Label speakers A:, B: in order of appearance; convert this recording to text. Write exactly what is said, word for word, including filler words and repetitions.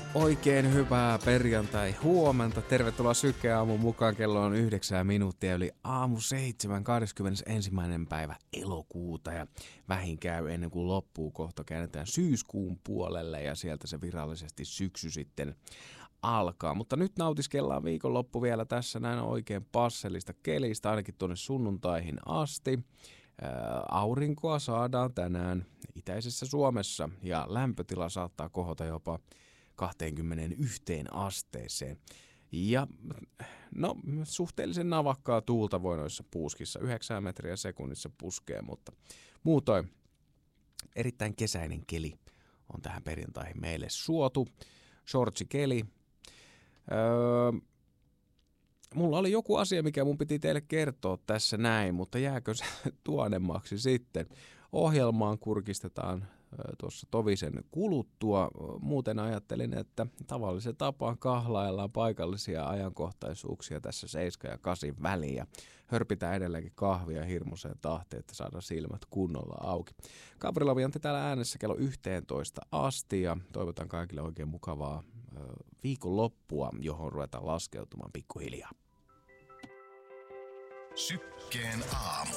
A: Oikein hyvää perjantai huomenta. Tervetuloa Sykkeen aamun mukaan. Kello on yhdeksän minuuttia yli aamu seitsemän, kahdeskymmenesensimmäinen päivä elokuuta. Ja vähin käy ennen kuin loppuu kohta. Käännetään syyskuun puolelle ja sieltä se virallisesti syksy sitten alkaa. Mutta nyt nautiskellaan viikonloppu vielä tässä näin oikein passellista kelistä, ainakin tuonne sunnuntaihin asti. Ää, aurinkoa saadaan tänään itäisessä Suomessa ja lämpötila saattaa kohota jopa kaksikymmentäyksi asteeseen. Ja no, suhteellisen navakkaa tuulta voi noissa puuskissa, yhdeksän metriä sekunnissa puskee, mutta muutoin erittäin kesäinen keli on tähän perjantaihin meille suotu. Shortsikeli. Öö, mulla oli joku asia, mikä mun piti teille kertoa tässä näin, mutta jääkö se tuonemmaksi sitten. Ohjelmaan kurkistetaan tuossa tovisen kuluttua. Muuten ajattelin, että tavallisen tapaan kahlaillaan paikallisia ajankohtaisuuksia tässä seitsemän ja kahdeksan väliin ja hörpitään edelleenkin kahvia hirmuiseen tahtiin, että saadaan silmät kunnolla auki. Gavriloviantti täällä äänessä kello yhteentoista asti ja toivotan kaikille oikein mukavaa ö, viikonloppua, johon ruvetaan laskeutumaan pikkuhiljaa.
B: Sykkeen aamu.